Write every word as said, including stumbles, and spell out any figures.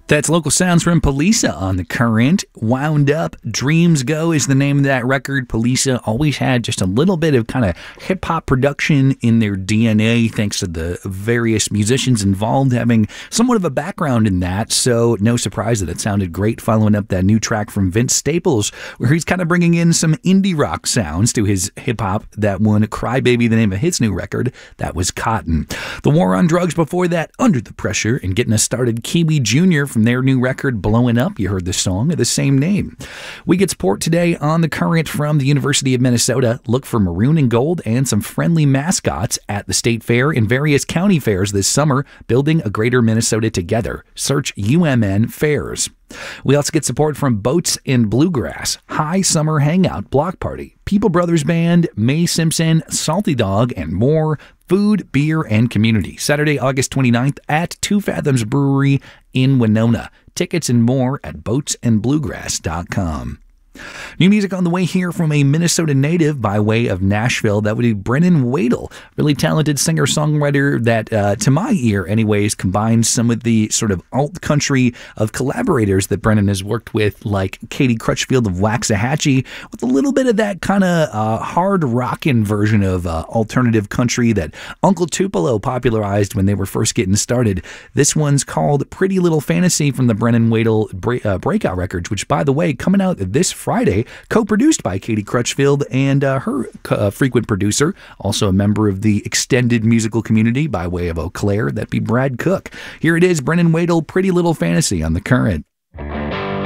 That's local sounds from Poliça on The Current. Wound Up, Dreams Go is the name of that record. Poliça always had just a little bit of kind of hip-hop production in their D N A, thanks to the various musicians involved having somewhat of a background in that, so no surprise that it sounded great following up that new track from Vince Staples, where he's kind of bringing in some indie rock sounds to his hip-hop. That one, Crybaby, the name of his new record, that was Cotton. The War on Drugs before that, Under the Pressure, and getting us started, Kiwi Junior from their new record, Blowing Up. You heard the song of the same name. We get support today on The Current from the University of Minnesota. Look for maroon and gold and some friendly mascots at the state fair and various county fairs this summer, building a greater Minnesota together. Search U M N Fairs. We also get support from Boats and Bluegrass, High Summer Hangout, Block Party, People Brothers Band, May Simpson, Salty Dog, and more. Food, beer, and community. Saturday, August twenty-ninth at Two Fathoms Brewery in Winona. Tickets and more at boats and bluegrass dot com. New music on the way here from a Minnesota native by way of Nashville. That would be Brennan Wadel, really talented singer-songwriter that, uh, to my ear anyways, combines some of the sort of alt-country of collaborators that Brennan has worked with, like Katie Crutchfield of Waxahachie, with a little bit of that kind of uh, hard rockin' version of uh, alternative country that Uncle Tupelo popularized when they were first getting started. This one's called Pretty Little Fantasy from the Brennan Wadel Bre- uh, Breakout Records, which, by the way, coming out this Friday, co-produced by Katie Crutchfield and uh, her uh, frequent producer, also a member of the extended musical community by way of Eau Claire, that'd be Brad Cook. Here it is, Brennan Wadel, Pretty Little Fantasy on The Current.